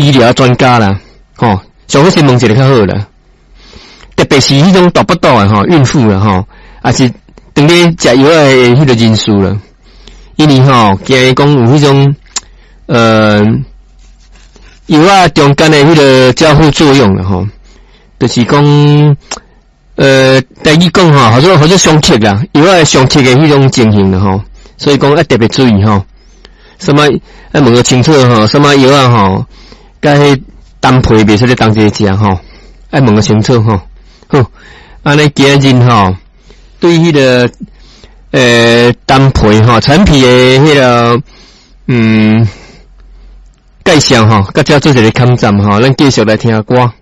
医疗专家啦，吼，上好先问一个较好啦。特别是迄种大不大的吼，孕妇啦吼，也是当咧食药的迄个人数啦。因为吼，惊伊讲有迄种药啊中间的迄个交互作用啦吼，就是讲台语讲吼，或者相克啦，药啊相克的迄种情形啦吼，所以讲要特别注意吼。什么要问个清楚吼，什么药啊吼，甲迄单配袂使咧当这食吼，要问个清楚吼。好，安尼今日吼，对迄个单配吼产品的迄个介绍吼，甲遮做一个抗战吼，咱继续来听歌。